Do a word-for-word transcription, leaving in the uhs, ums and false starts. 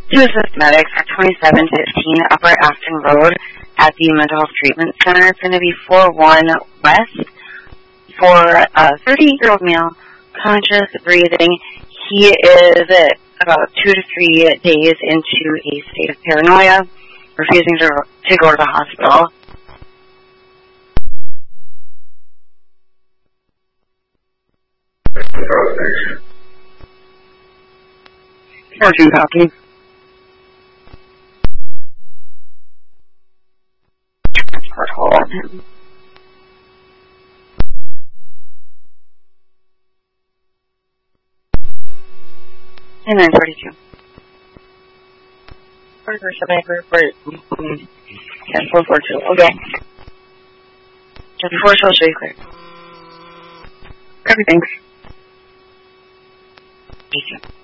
To assist medics at twenty-seven fifteen Upper Afton Road at the Mental Health Treatment Center. It's going to be four one West for a thirty-year-old male, conscious, breathing. He is about two to three days into a state of paranoia, refusing to, to go to the hospital. fourteen copy. Transport hold on him. And nine forty-two. Burger, seven, four, yeah, four, four, two. Okay. Just before she'll show you clear. Okay, thanks. Thank you.